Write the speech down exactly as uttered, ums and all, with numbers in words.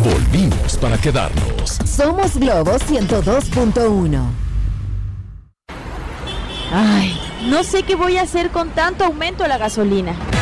Volvimos para quedarnos. Somos Globo ciento dos punto uno. Ay, no sé qué voy a hacer con tanto aumento de la gasolina.